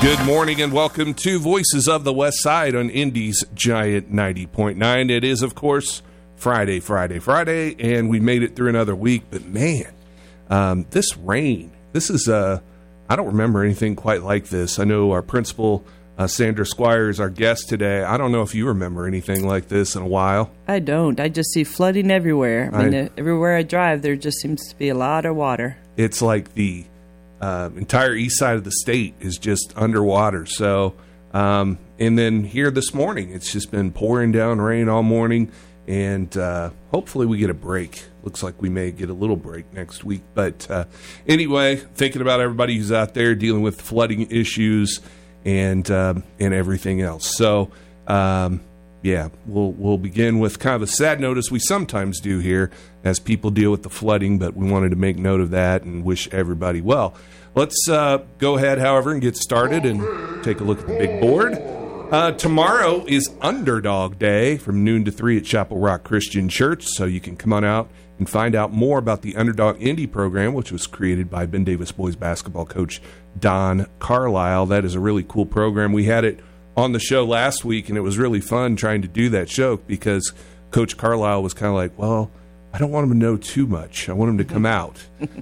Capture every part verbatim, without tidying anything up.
Good morning and welcome to Voices of the West Side on Indy's Giant ninety point nine. It is, of course, Friday, Friday, Friday, and we made it through another week. But, man, um, this rain, this is, uh, I don't remember anything quite like this. I know our principal, uh, Sandra Squire, is our guest today. I don't know if you remember anything like this in a while. I don't. I just see flooding everywhere. I mean, I, everywhere I drive, there just seems to be a lot of water. It's like the Uh, entire east side of the state is just underwater. So, um, and then here this morning, it's just been pouring down rain all morning, and uh, hopefully we get a break. Looks like we may get a little break next week. But uh, anyway, thinking about everybody who's out there dealing with flooding issues and um, and everything else. So, um, yeah, we'll we'll begin with kind of a sad note, as we sometimes do here as people deal with the flooding, but we wanted to make note of that and wish everybody well. Let's uh, go ahead, however, and get started and take a look at the big board. Uh, tomorrow is Underdog Day from noon to three at Chapel Rock Christian Church, so you can come on out and find out more about the Underdog Indy program, which was created by Ben Davis boys basketball coach Don Carlisle. That is a really cool program. We had it on the show last week, and it was really fun trying to do that show because Coach Carlisle was kind of like, well, I don't want him to know too much. I want him to come out.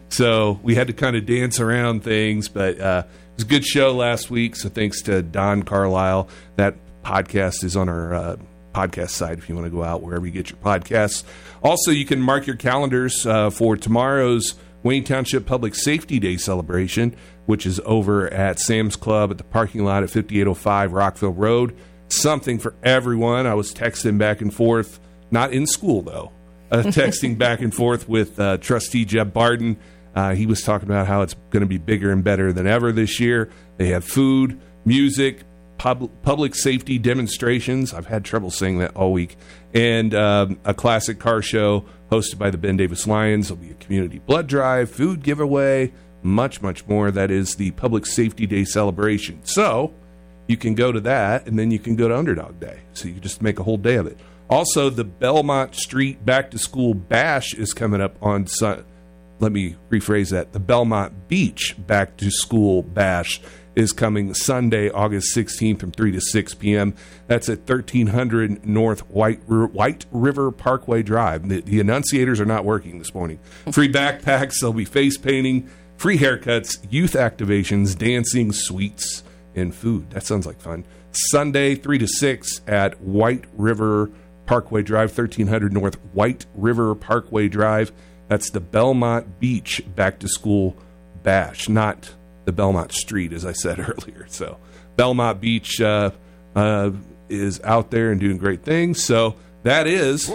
So we had to kind of dance around things, but uh, it was a good show last week, so thanks to Don Carlisle. That podcast is on our uh, podcast site if you want to go out wherever you get your podcasts. Also, you can mark your calendars uh, for tomorrow's Wayne Township Public Safety Day celebration, which is over at Sam's Club at the parking lot at fifty-eight oh five Rockville Road. Something for everyone. I was texting back and forth, not in school, though. Uh, texting back and forth with uh, Trustee Jeb Barden. Uh, he was talking about how it's going to be bigger and better than ever this year. They have food, music, pub- public safety demonstrations. I've had trouble saying that all week. And um, a classic car show hosted by the Ben Davis Lions. There'll be a community blood drive, food giveaway, much, much more. That is the Public Safety Day celebration. So you can go to that, and then you can go to Underdog Day. So you just make a whole day of it. Also, the Belmont Street Back to School Bash is coming up on Sun. Let me rephrase that. The Belmont Beach Back to School Bash is coming Sunday, August sixteenth from three to six p.m. That's at thirteen hundred North White, White River Parkway Drive. The, the enunciators are not working this morning. Free backpacks, there'll be face painting, free haircuts, youth activations, dancing, sweets, and food. That sounds like fun. Sunday, three to six at White River Parkway Drive, thirteen hundred North White River Parkway Drive. That's the Belmont Beach Back to School Bash, not the Belmont Street, as I said earlier. So Belmont Beach uh, uh, is out there and doing great things. So that is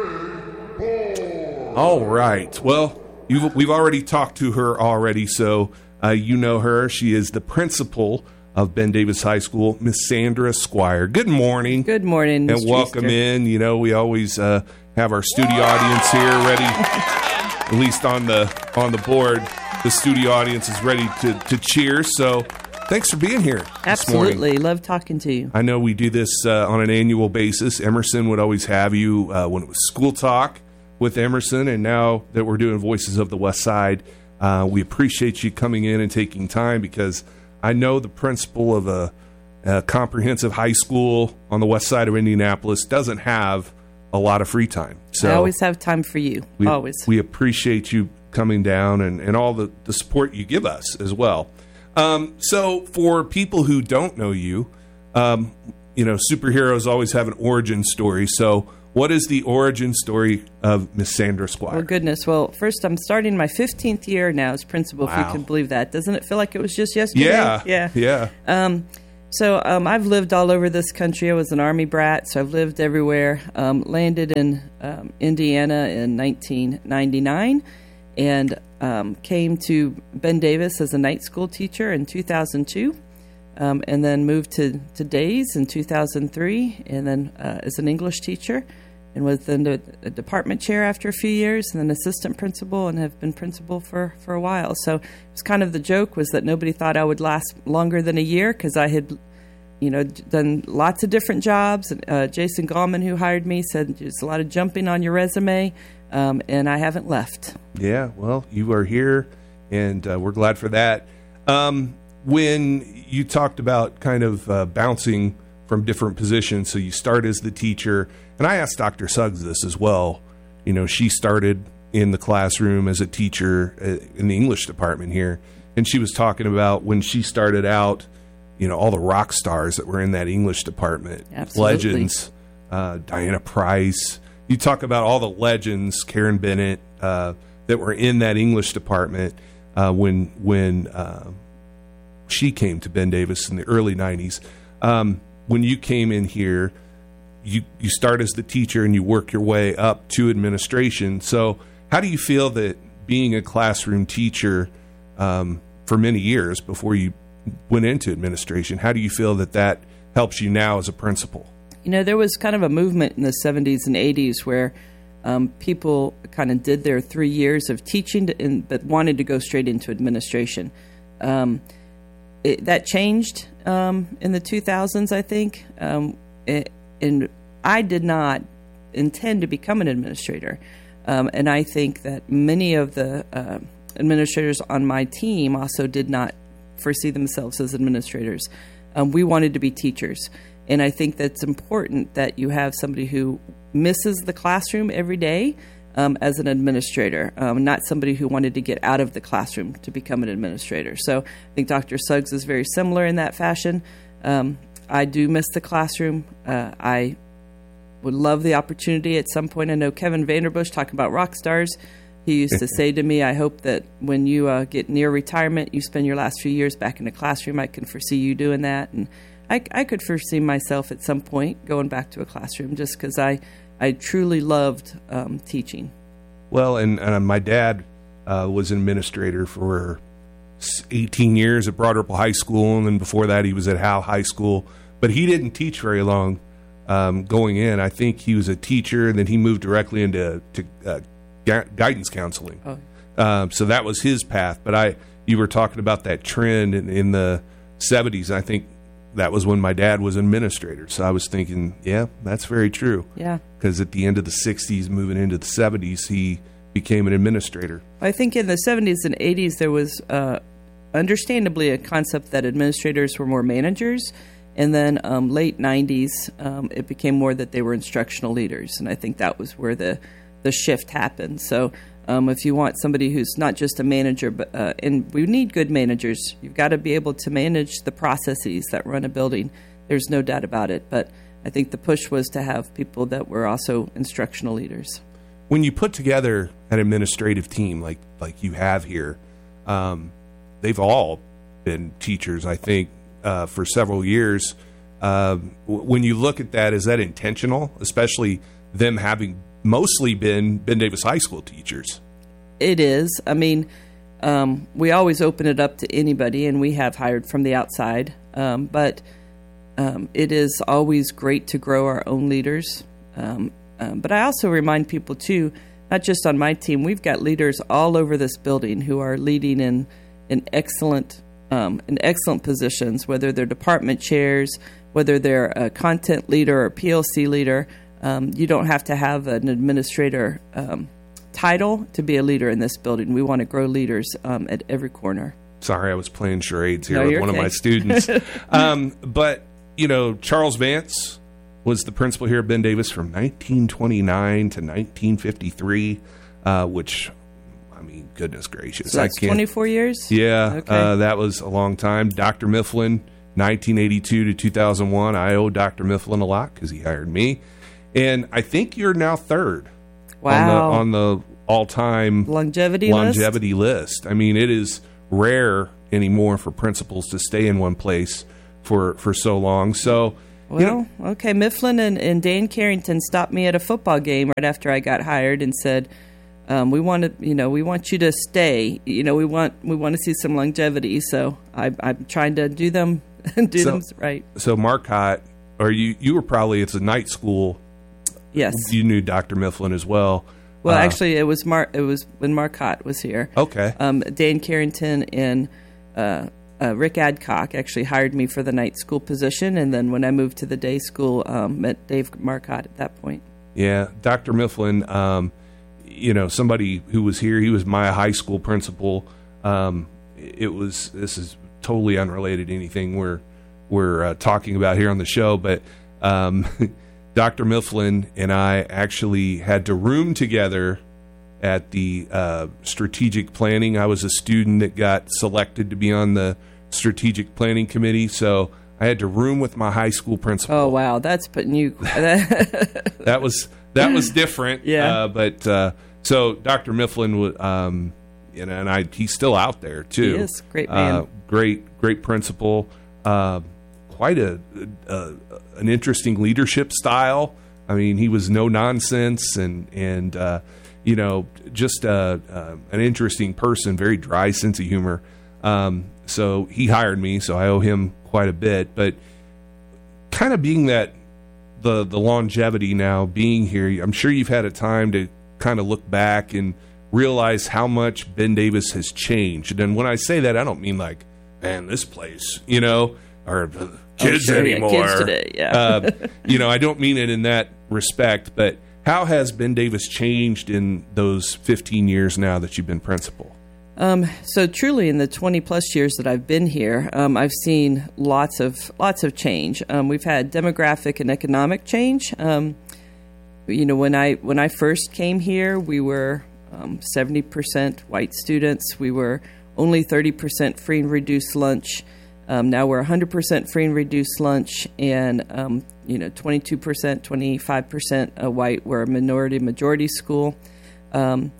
all right. Well, you've, we've already talked to her already, so uh, you know her. She is the principal of Ben Davis High School, Miss Sandra Squire. Good morning. Good morning, and Miz welcome Treaster. in. You know, we always uh, have our studio audience here ready, at least on the on the board. The studio audience is ready to, to cheer. So thanks for being here this morning. Absolutely. Love talking to you. I know we do this uh, on an annual basis. Emerson would always have you uh, when it was School Talk with Emerson, and now that we're doing Voices of the West Side, uh, we appreciate you coming in and taking time, because I know the principal of a, a comprehensive high school on the west side of Indianapolis doesn't have a lot of free time. So I always have time for you. we, always. We appreciate you coming down and, and all the, the support you give us as well. Um, so for people who don't know you, um, you know, superheroes always have an origin story. So what is the origin story of Miss Sandra Squire? Oh, goodness. Well, first, I'm starting my fifteenth year now as principal, Wow. if you can believe that. Doesn't it feel like it was just yesterday? Yeah. Yeah. Yeah. Um, so um, I've lived all over this country. I was an Army brat, so I've lived everywhere. Um, landed in um, Indiana in nineteen ninety-nine and um, came to Ben Davis as a night school teacher in two thousand two. Um, and then moved to, to Days in two thousand three, and then uh, as an English teacher, and was then a, a department chair after a few years, and then assistant principal, and have been principal for, for a while. So it was kind of the joke was that nobody thought I would last longer than a year, because I had, you know, done lots of different jobs. Uh, Jason Gallman, who hired me, said there's a lot of jumping on your resume, um, and I haven't left. Yeah, well, you are here, and uh, we're glad for that. Um, when you talked about kind of uh, bouncing from different positions, so you start as the teacher, and I asked Doctor Suggs this as well. You know, she started in the classroom as a teacher in the English department here, and she was talking about when she started out, you know, all the rock stars that were in that English department, Absolutely. legends, uh, Diana Price. You talk about all the legends, Karen Bennett, uh, that were in that English department uh, when when uh, she came to Ben Davis in the early nineties. Um, when you came in here, you, you start as the teacher and you work your way up to administration. So how do you feel that being a classroom teacher um, for many years before you went into administration, how do you feel that that helps you now as a principal? You know, there was kind of a movement in the seventies and eighties where um, people kind of did their three years of teaching to, in, but wanted to go straight into administration. Um, it, that changed um, in the two thousands, I think. Um, it, and I did not intend to become an administrator. Um, and I think that many of the uh, administrators on my team also did not foresee themselves as administrators. Um, we wanted to be teachers. And I think that's important that you have somebody who misses the classroom every day um, as an administrator, um, not somebody who wanted to get out of the classroom to become an administrator. So I think Doctor Suggs is very similar in that fashion. Um, I do miss the classroom. Uh, I would love the opportunity at some point. I know Kevin Vanderbush, talking about rock stars, he used to say to me, I hope that when you uh, get near retirement, you spend your last few years back in the classroom. I can foresee you doing that. And I, I could foresee myself at some point going back to a classroom just because I, I truly loved um, teaching. Well, and uh, my dad uh, was an administrator for eighteen years at Broad Ripple High School, and then before that he was at Howe High School. But he didn't teach very long um, going in. I think he was a teacher, and then he moved directly into to, uh, gu- guidance counseling. Oh. Um, so that was his path. But I, you were talking about that trend in, in the seventies. I think that was when my dad was an administrator. So I was thinking, yeah, that's very true. Yeah. Because at the end of the sixties, moving into the seventies, he became an administrator. I think in the seventies and eighties, there was uh, understandably a concept that administrators were more managers. And then um, late nineties, um, it became more that they were instructional leaders. And I think that was where the, the shift happened. So um, if you want somebody who's not just a manager, but uh, and we need good managers, you've got to be able to manage the processes that run a building. There's no doubt about it. But I think the push was to have people that were also instructional leaders. When you put together an administrative team like, like you have here, um, they've all been teachers, I think, uh, for several years. Uh, w- when you look at that, is that intentional, especially them having mostly been Ben Davis High School teachers? It is. I mean, um, we always open it up to anybody, and we have hired from the outside. Um, but um, it is always great to grow our own leaders. Um, um, but I also remind people, too, not just on my team, we've got leaders all over this building who are leading in, in excellent um, in excellent positions, whether they're department chairs, whether they're a content leader or P L C leader. Um, you don't have to have an administrator um, title to be a leader in this building. We want to grow leaders um, at every corner. Sorry, I was playing charades here no, with one okay. of my students. um, but, you know, Charles Vance was the principal here at Ben Davis from nineteen twenty-nine to nineteen fifty-three, uh, which, I mean, goodness gracious. So that's I can't, twenty-four years? Yeah, okay. uh, that was a long time. Doctor Mifflin, nineteen eighty-two to two thousand one. I owe Doctor Mifflin a lot because he hired me. And I think you're now third wow. on the, on the all-time longevity, longevity list? list. I mean, it is rare anymore for principals to stay in one place for, for so long. So, well, you know, okay, Mifflin and, and Dan Carrington stopped me at a football game right after I got hired and said, um, "We want to, you know, we want you to stay. You know, we want we want to see some longevity." So I, I'm trying to do them do so, them right. So Marcotte, or you you were probably it's a night school. Yes, you knew Doctor Mifflin as well. Well, uh, actually, it was Mar- It was when Marcotte was here. Okay. Um, Dan Carrington and uh, uh, Rick Adcock actually hired me for the night school position, and then when I moved to the day school, um, met Dave Marcotte at that point. Yeah, Doctor Mifflin. Um, you know, somebody who was here. He was my high school principal. Um, it was this is totally unrelated to anything we're we're uh, talking about here on the show, but um, Doctor Mifflin and I actually had to room together at the uh, strategic planning. I was a student that got selected to be on the strategic planning committee, so I had to room with my high school principal. Oh wow, that's putting you. that was that was different. Yeah, uh, but uh, so Doctor Mifflin would. Um, You know, and I, he's still out there too. He is great man, uh, great, great principal. Uh, quite a, a an interesting leadership style. I mean, he was no nonsense, and and uh, you know, just uh, uh, an interesting person. Very dry sense of humor. Um, so he hired me, so I owe him quite a bit. But kind of being that the the longevity now being here, I'm sure you've had a time to kind of look back and realize how much Ben Davis has changed. And when I say that, I don't mean like, man, this place, you know, or kids oh, sure, anymore. Yeah, kids today, yeah. uh, you know, I don't mean it in that respect, but how has Ben Davis changed in those fifteen years now that you've been principal? Um, so truly, in the twenty plus years that I've been here, um, I've seen lots of lots of change. Um, we've had demographic and economic change. Um, you know, when I when I first came here, we were Um, seventy percent white students. We were only thirty percent free and reduced lunch. Um, now we're one hundred percent free and reduced lunch, and um, you know, twenty-two percent, twenty-five percent uh, white. We're a minority majority school. Um,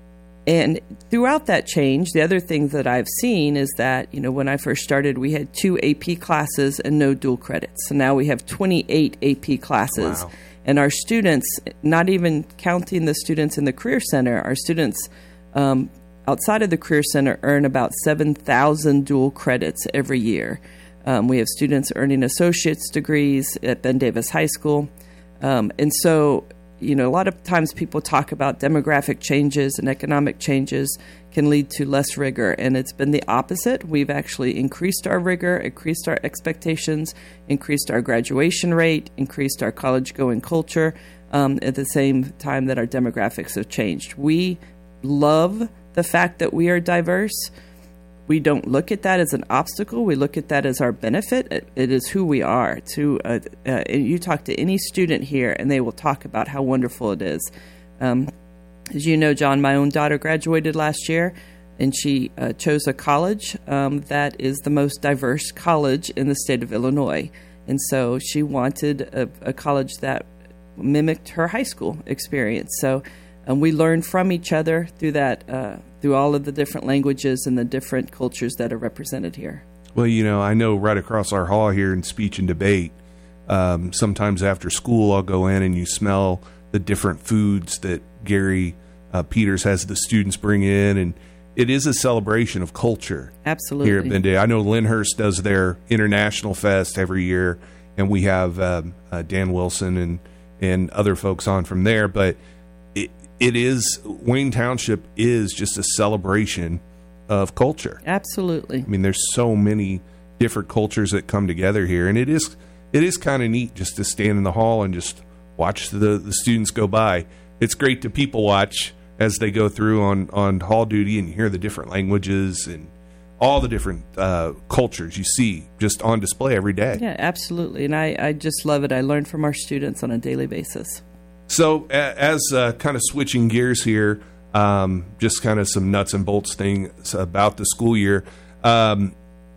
and throughout that change, the other thing that I've seen is that, you know, when I first started, we had two A P classes and no dual credits. So now we have twenty-eight A P classes. Wow. And our students, not even counting the students in the Career Center, our students um, outside of the Career Center earn about seven thousand dual credits every year. Um, we have students earning associate's degrees at Ben Davis High School. Um, and so, you know, a lot of times people talk about demographic changes and economic changes can lead to less rigor, and it's been the opposite. We've actually increased our rigor, increased our expectations, increased our graduation rate, increased our college-going culture um, at the same time that our demographics have changed. We love the fact that we are diverse. We don't look at that as an obstacle. We look at that as our benefit. It, it is who we are. To uh, uh, you talk to any student here, and they will talk about how wonderful it is. Um, As you know, John, my own daughter graduated last year, and she uh, chose a college um, that is the most diverse college in the state of Illinois. And so she wanted a, a college that mimicked her high school experience. So um, we learned from each other through that, uh, through all of the different languages and the different cultures that are represented here. Well, you know, I know right across our hall here in speech and debate, um, sometimes after school I'll go in and you smell the different foods that Gary uh, Peters has the students bring in, and it is a celebration of culture. Absolutely. Here at Ben Davis. I know Lyndhurst does their International Fest every year, and we have um, uh, Dan Wilson and, and other folks on from there, but it, it is, Wayne Township is just a celebration of culture. Absolutely. I mean, there's so many different cultures that come together here, and it is it is kind of neat just to stand in the hall and just watch the, the students go by. It's great to people watch as they go through on, on hall duty and hear the different languages and all the different uh, cultures you see just on display every day. Yeah, absolutely. And I, I just love it. I learn from our students on a daily basis. So a- as uh, kind of switching gears here, um, just kind of some nuts and bolts things about the school year. Um,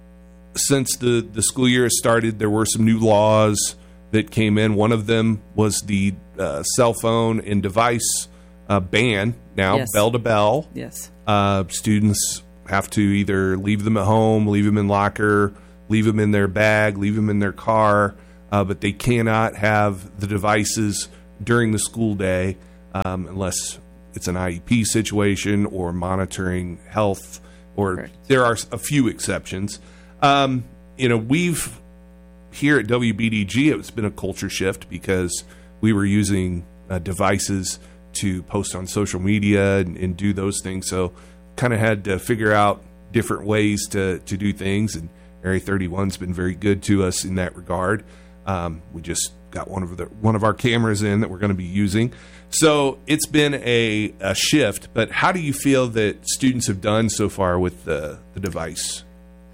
since the, the school year has started, there were some new laws that came in. One of them was the uh, cell phone and device uh, ban, now Yes. bell to bell. Yes. Uh, students have to either leave them at home, leave them in locker, leave them in their bag, leave them in their car, uh, but they cannot have the devices during the school day um, unless it's an I E P situation or monitoring health, or Correct. There are a few exceptions. Um, you know, we've here at W B D G, it's been a culture shift because we were using uh, devices to post on social media and, and do those things. So kind of had to figure out different ways to, to do things. And Area thirty-one's been very good to us in that regard. Um, we just got one of the one of our cameras in that we're going to be using. So it's been a, a shift. But how do you feel that students have done so far with the, the device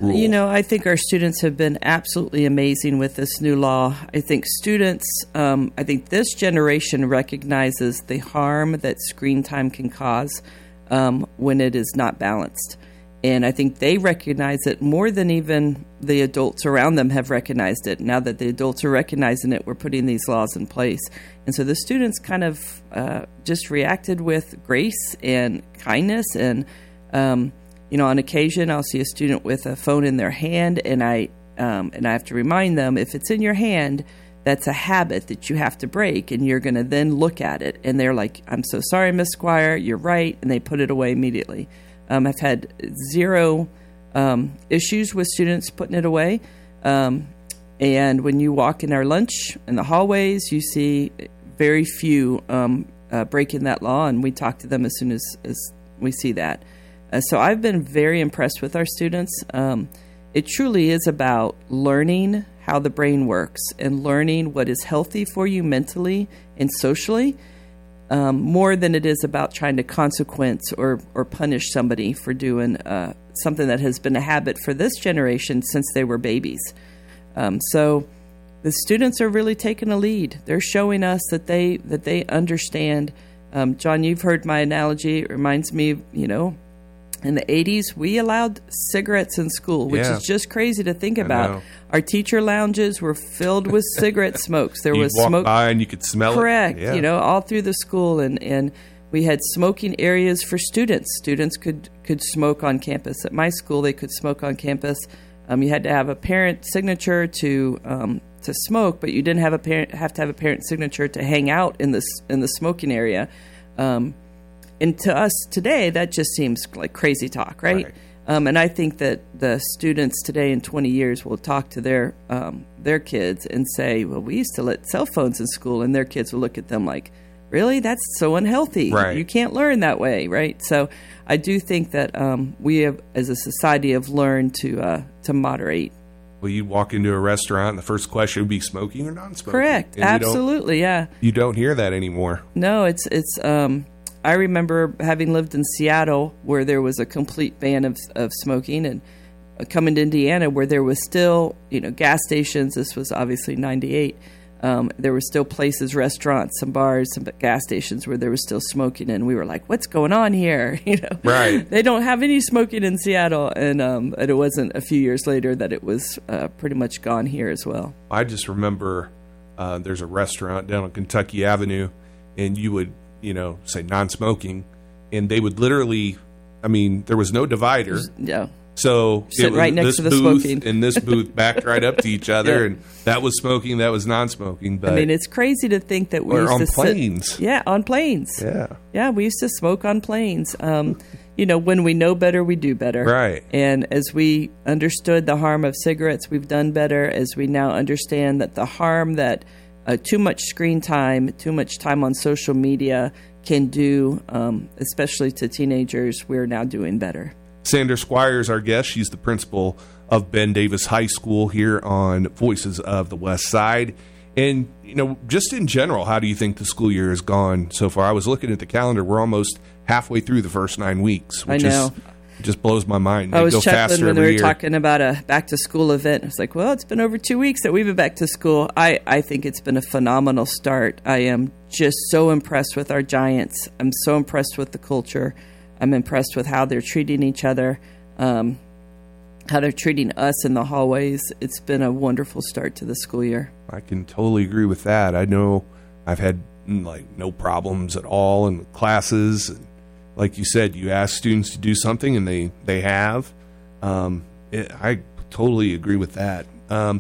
rule? You know, I think our students have been absolutely amazing with this new law. I think students, um, I think this generation recognizes the harm that screen time can cause um, when it is not balanced. And I think they recognize it more than even the adults around them have recognized it. Now that the adults are recognizing it, we're putting these laws in place. And so the students kind of uh, just reacted with grace and kindness. And, um, you know, on occasion, I'll see a student with a phone in their hand, and I um, and I have to remind them, if it's in your hand, that's a habit that you have to break, and you're going to then look at it. And they're like, I'm so sorry, Miss Squire, you're right. And they put it away immediately. Um, I've had zero um, issues with students putting it away. Um, and when you walk in our lunch in the hallways, you see very few um, uh, breaking that law, and we talk to them as soon as, as we see that. Uh, so I've been very impressed with our students. Um, it truly is about learning how the brain works and learning what is healthy for you mentally and socially. Um, more than it is about trying to consequence or, or punish somebody for doing uh, something that has been a habit for this generation since they were babies. Um, so the students are really taking a lead. They're showing us that they that they understand. Um, John, you've heard my analogy. It reminds me, you know, in the eighties, we allowed cigarettes in school, which Yeah. is just crazy to think I about. know. Our teacher lounges were filled with cigarette smokes. There You'd was walk smoke. by and you could smell Correct. it. Yeah. You know, all through the school, and, and we had smoking areas for students. Students could, could smoke on campus. At my school, they could smoke on campus. Um, you had to have a parent signature to um, to smoke, but you didn't have a parent have to have a parent signature to hang out in this in the smoking area. Um, and to us today, that just seems like crazy talk, right? Right. Um, and I think that the students today in twenty years will talk to their um, their kids and say, well, we used to let cell phones in school, and their kids will look at them like, really? That's so unhealthy. Right. You can't learn that way, right? So I do think that um, we have, as a society, have learned to uh, to moderate. Well, you walk into a restaurant, and the first question would be smoking or non-smoking. Correct. And you don't- Absolutely, yeah. You don't hear that anymore. No, it's it's. Um, I remember having lived in Seattle where there was a complete ban of of smoking, and coming to Indiana where there was still, you know, gas stations. This was obviously ninety-eight. Um, there were still places, restaurants, some bars, some gas stations where there was still smoking, and we were like, "What's going on here?" You know, Right. They don't have any smoking in Seattle, and um, and it wasn't a few years later that it was uh, pretty much gone here as well. I just remember uh, there's a restaurant down on Kentucky Avenue, and you would, you know, say non-smoking, and they would literally, I mean, there was no divider. Yeah. So Sit it was right next this to the booth smoking. and this booth backed right up to each other, Yeah. and that was smoking, that was non-smoking. But I mean, it's crazy to think that we or used on to planes. Sit, yeah, on planes. Yeah. Yeah, we used to smoke on planes. Um, you know, when we know better, we do better. Right. And as we understood the harm of cigarettes, we've done better. As we now understand that the harm that uh, too much screen time, too much time on social media can do, um, especially to teenagers, we're now doing better. Sandra Squire is our guest. She's the principal of Ben Davis High School here on Voices of the West Side. And, you know, just in general, how do you think the school year has gone so far? I was looking at the calendar. We're almost halfway through the first nine weeks, which I know. is just blows my mind. I They was go chuckling faster when we every were year. talking about a back to school event. I was like, well, it's been over two weeks that we've been back to school. I, I think it's been a phenomenal start. I am just so impressed with our Giants. I'm so impressed with the culture. I'm impressed with how they're treating each other, um, how they're treating us in the hallways. It's been a wonderful start to the school year. I can totally agree with that. I know I've had mm, like no problems at all in classes. And like you said, you ask students to do something and they, they have. Um, it, I totally agree with that. Um,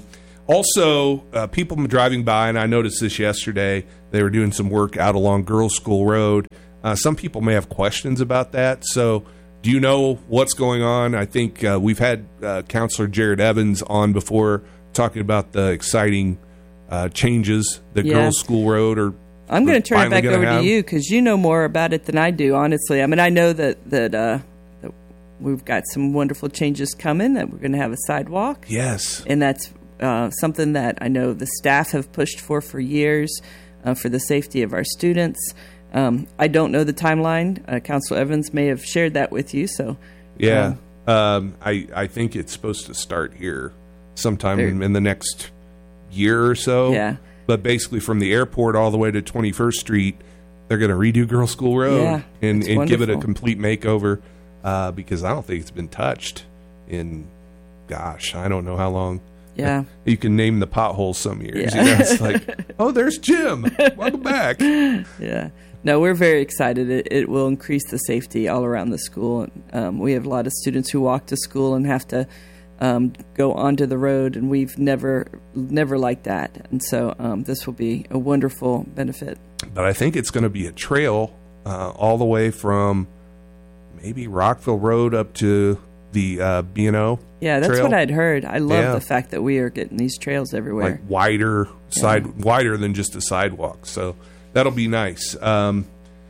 also, uh, people driving by, and I noticed this yesterday, they were doing some work out along Girls School Road. Uh, some people may have questions about that. So do you know what's going on? I think uh, we've had uh, Counselor Jared Evans on before talking about the exciting uh, changes that Yeah. Girls School Road are I'm going to turn it finally back gonna over have. to you because you know more about it than I do, honestly. I mean, I know that, that, uh, that we've got some wonderful changes coming, that we're going to have a sidewalk. Yes. And that's uh, something that I know the staff have pushed for for years uh, for the safety of our students. Um, I don't know the timeline. Uh, Counselor Evans may have shared that with you. So, Yeah. um, Um, I, I think it's supposed to start here sometime There- in, in the next year or so. Yeah. But basically from the airport all the way to twenty-first Street, they're going to redo Girls School Road Yeah, and, it's and give it a wonderful. complete makeover uh, because I don't think it's been touched in, gosh, I don't know how long. Yeah. You can name the potholes some years. Yeah. You know, it's like, oh, there's Jim. Welcome back. Yeah. No, we're very excited. It, it will increase the safety all around the school. Um, we have a lot of students who walk to school and have to um, go onto the road, and we've never, never liked that. And so um, this will be a wonderful benefit. But I think it's going to be a trail uh, all the way from maybe Rockville Road up to the uh, B and O. Yeah, that's trail. what I'd heard. I love Yeah. the fact that we are getting these trails everywhere. Like wider side, wider than just a sidewalk. So that'll be nice. Um,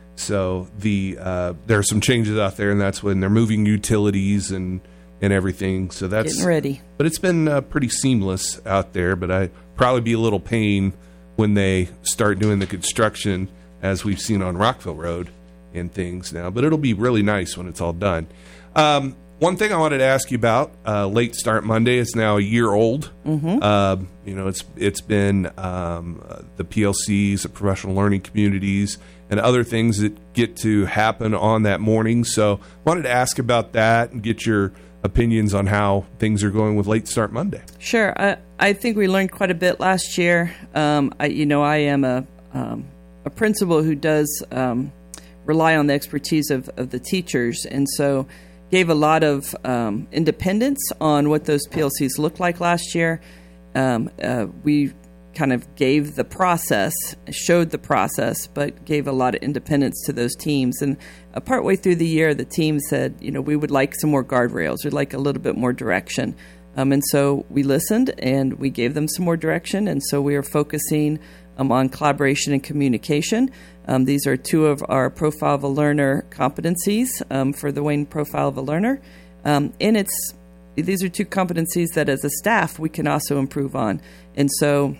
so the uh, there are some changes out there, and that's when they're moving utilities and and everything. So that's Getting ready. But it's been uh, pretty seamless out there. But I probably be a little pain when they start doing the construction, as we've seen on Rockville Road and things now. But it'll be really nice when it's all done. Um, one thing I wanted to ask you about, uh, Late Start Monday is now a year old. Mm-hmm. Uh, you know, it's it's been um, uh, the P L Cs, the professional learning communities, and other things that get to happen on that morning. So wanted to ask about that and get your opinions on how things are going with Late Start Monday. Sure. I, I think we learned quite a bit last year. Um, I, you know, I am a um, a principal who does um, rely on the expertise of, of the teachers, and so gave a lot of um, independence on what those P L Cs looked like last year. Um, uh, we kind of gave the process, showed the process, but gave a lot of independence to those teams. And uh, partway through the year, the team said, you know, we would like some more guardrails. We'd like a little bit more direction. Um, and so we listened and we gave them some more direction. And so we are focusing um, on collaboration and communication. Um, these are two of our Profile of a Learner competencies um, for the Wayne Profile of a Learner. Um, and it's these are two competencies that as a staff we can also improve on. And so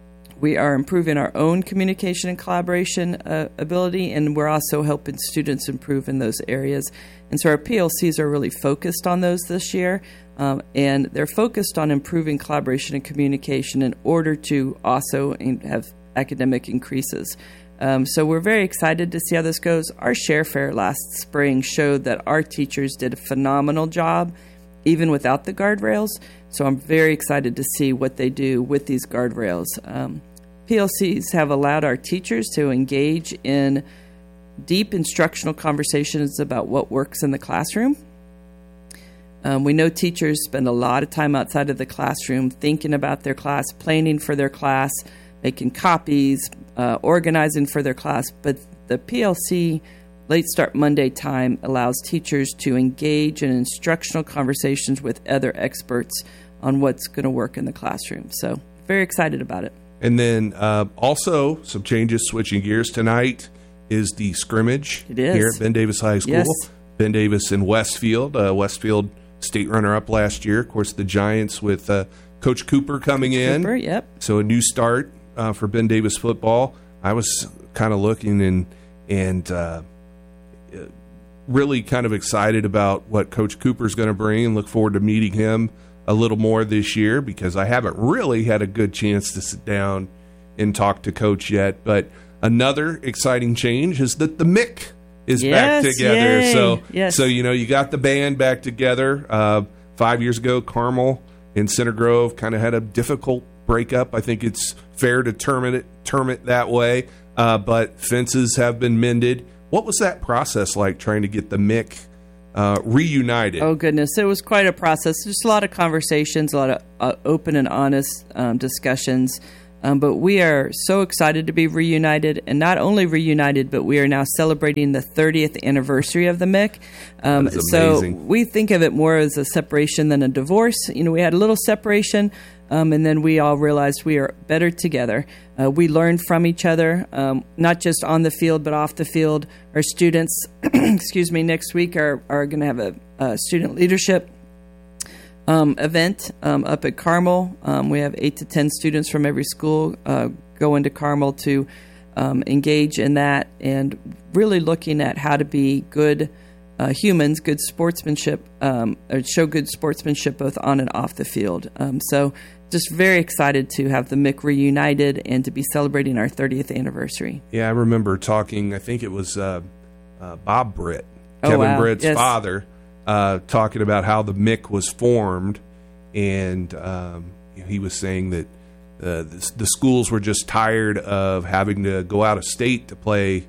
we are improving our own communication and collaboration uh, ability, and we're also helping students improve in those areas. And so our P L Cs are really focused on those this year, um, and they're focused on improving collaboration and communication in order to also in- have academic increases. Um, so we're very excited to see how this goes. Our Share Fair last spring showed that our teachers did a phenomenal job, even without the guardrails. So I'm very excited to see what they do with these guardrails. Um, P L Cs have allowed our teachers to engage in deep instructional conversations about what works in the classroom. Um, we know teachers spend a lot of time outside of the classroom thinking about their class, planning for their class, making copies, uh, organizing for their class. But the P L C Late Start Monday time allows teachers to engage in instructional conversations with other experts on what's going to work in the classroom. So very excited about it. And then uh, also some changes, switching gears tonight, is the scrimmage It is. here at Ben Davis High School. Yes. Ben Davis and Westfield. Uh, Westfield state runner-up last year. Of course, the Giants with uh, Coach Cooper coming in. Cooper, yep. So a new start uh, for Ben Davis football. I was kind of looking and and uh, really kind of excited about what Coach Cooper's going to bring, and look forward to meeting him a little more this year, because I haven't really had a good chance to sit down and talk to Coach yet. But another exciting change is that the M I C is Yes, back together. yay. So, Yes. so you know, you got the band back together. Uh, five years ago, Carmel and Center Grove kind of had a difficult breakup. I think it's fair to term it term it that way. Uh, but fences have been mended. What was that process like, trying to get the M I C uh, reunited? Oh, goodness. It was quite a process. Just a lot of conversations, a lot of uh, open and honest um, discussions. Um, but we are so excited to be reunited, and not only reunited, but we are now celebrating the thirtieth anniversary of the M I C. Um, That is so amazing. we think of it more as a separation than a divorce. You know, we had a little separation, um, and then we all realized we are better together. Uh, we learned from each other, um, not just on the field, but off the field. Our students, excuse me, next week are, are going to have a, a student leadership Um, event um, up at Carmel. Um, we have eight to ten students from every school uh, go into Carmel to um, engage in that, and really looking at how to be good uh, humans good sportsmanship, um, or show good sportsmanship both on and off the field. Um, so just very excited to have the M I C reunited and to be celebrating our thirtieth anniversary. Yeah, I remember talking, I think it was uh, uh, Bob Britt, Oh, Kevin wow. Britt's Yes. father, uh, talking about how the M I C was formed, and um, he was saying that uh, the, the schools were just tired of having to go out of state to play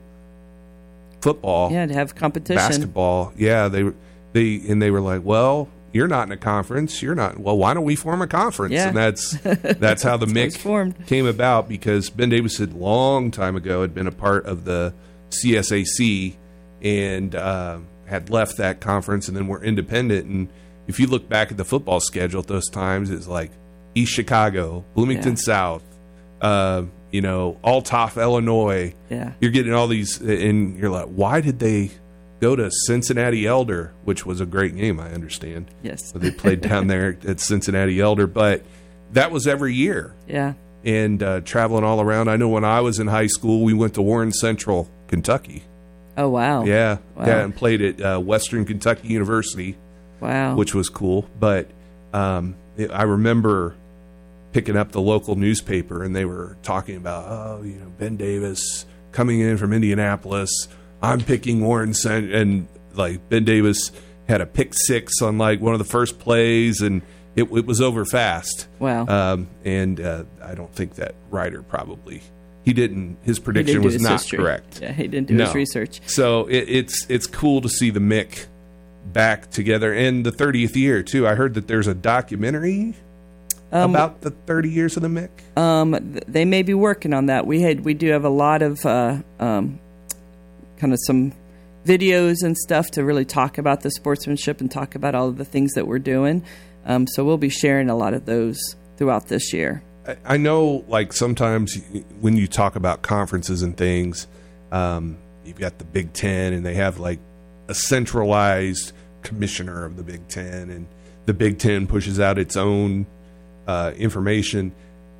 football, Yeah, to have competition. basketball. Yeah, they were they and they were like, well, you're not in a conference. You're not. Well, why don't we form a conference? Yeah. And that's that's how the That's M I how it's C formed. came about, because Ben Davis had long time ago had been a part of the C S A C and uh, had left that conference, and then were independent. And if you look back at the football schedule at those times, it's like East Chicago, Bloomington Yeah. South, uh, you know, Althoff, Illinois. Yeah. You're getting all these, and you're like, why did they go to Cincinnati Elder, which was a great game, I understand. Yes. So they played down there at Cincinnati Elder, but that was every year. Yeah. And uh, traveling all around. I know when I was in high school, we went to Warren Central, Kentucky. Oh, wow. Yeah, Wow. yeah, and played at uh, Western Kentucky University, Wow. which was cool. But um, it, I remember picking up the local newspaper, and they were talking about, oh, you know, Ben Davis coming in from Indianapolis. I'm picking Warren Central, and like Ben Davis had a pick six on like one of the first plays, and it, it was over fast. Wow. Um, and uh, I don't think that writer probably he didn't. His He prediction didn't do was his not history. correct. Yeah, he didn't do No. his research. So it, it's it's cool to see the M I C back together, and the thirtieth year too. I heard that there's a documentary Um, about the thirty years of the M I C. Um, th- they may be working on that. We had we do have a lot of uh, um, kind of some videos and stuff to really talk about the sportsmanship and talk about all of the things that we're doing. Um, so we'll be sharing a lot of those throughout this year. I, I know, like sometimes when you talk about conferences and things, um, you've got the Big Ten, and they have like a centralized commissioner of the Big Ten, and the Big Ten pushes out its own uh, information.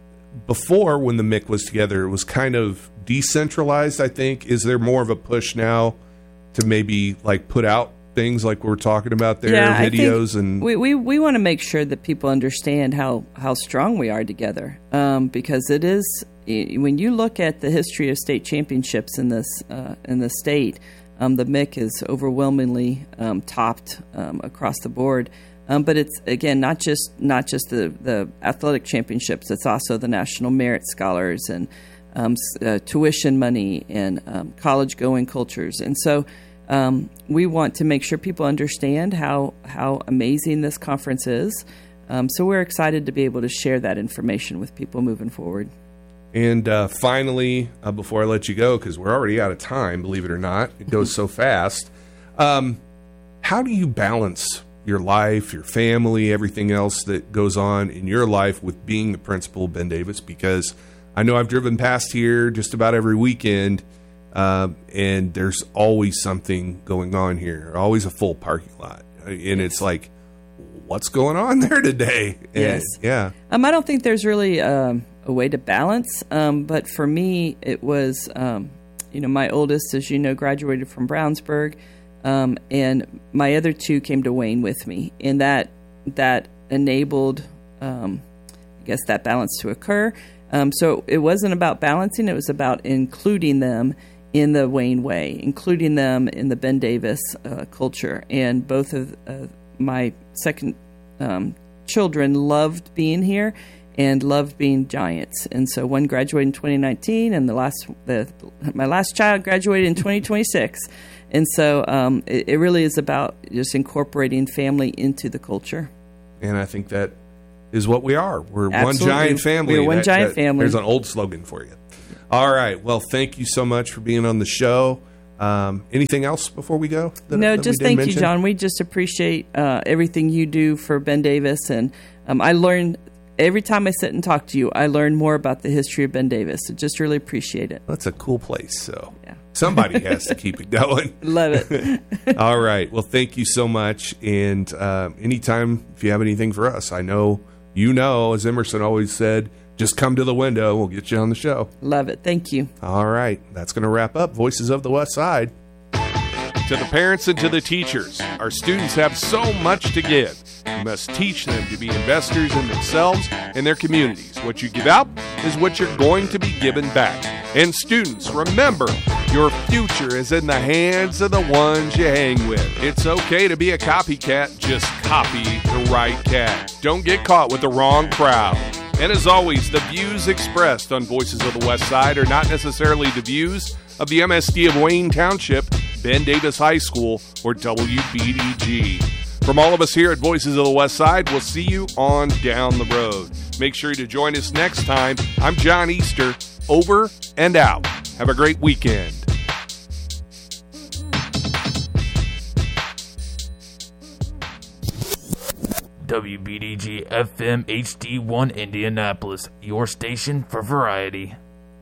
Before, when the M I C was together, it was kind of decentralized, I think. Is there more of a push now to maybe like put out things like we're talking about there, Yeah, I videos? think And we we, we want to make sure that people understand how, how strong we are together, um, because it is i- when you look at the history of state championships in this uh, in the state, um, the M I C is overwhelmingly um, topped um, across the board. Um, but it's again not just not just the, the athletic championships. It's also the National Merit Scholars and um, s- uh, tuition money and um, college going cultures. And so um, we want to make sure people understand how how amazing this conference is. Um, so we're excited to be able to share that information with people moving forward. And uh, finally, uh, before I let you go, because we're already out of time, believe it or not, it goes so fast. Um, how do you balance your life, your family, everything else that goes on in your life with being the principal of Ben Davis? Because I know I've driven past here just about every weekend, uh, and there's always something going on here, always a full parking lot. And it's like, what's going on there today? And, Yes. yeah. Um, I don't think there's really um, a way to balance, um, but for me, it was, um, you know, my oldest, as you know, graduated from Brownsburg, um, and my other two came to Wayne with me, and that that enabled, um, I guess, that balance to occur. Um, so it wasn't about balancing; it was about including them in the Wayne way, including them in the Ben Davis uh, culture, and both of uh, my second um, children loved being here and loved being Giants. And so one graduated in twenty nineteen, and the last the my last child graduated in twenty twenty-six. And so um, it, it really is about just incorporating family into the culture. And I think that is what we are. We're Absolutely. one giant family. We're one That- giant that- family. There's an old slogan for you. All right. Well, thank you so much for being on the show. Um, anything else before we go? that- No, that we just didn't thank you, mention? John. We just appreciate uh, everything you do for Ben Davis. And um, I learn every time I sit and talk to you, I learn more about the history of Ben Davis. So just really appreciate it. That's a cool place. So Yeah. somebody has to keep it going. Love it. All right. Well, thank you so much. And uh, anytime, if you have anything for us, I know, you know, as Emerson always said, just come to the window. We'll get you on the show. Love it. Thank you. All right. That's going to wrap up Voices of the West Side. To the parents and to the teachers, our students have so much to give. You must teach them to be investors in themselves and their communities. What you give out is what you're going to be given back. And students, remember, your future is in the hands of the ones you hang with. It's okay to be a copycat, just copy the right cat. Don't get caught with the wrong crowd. And as always, the views expressed on Voices of the West Side are not necessarily the views of the M S D of Wayne Township, Ben Davis High School, or W B D G. From all of us here at Voices of the West Side, we'll see you on down the road. Make sure to join us next time. I'm John Easter, over and out. Have a great weekend. W B D G F M H D one Indianapolis, your station for variety.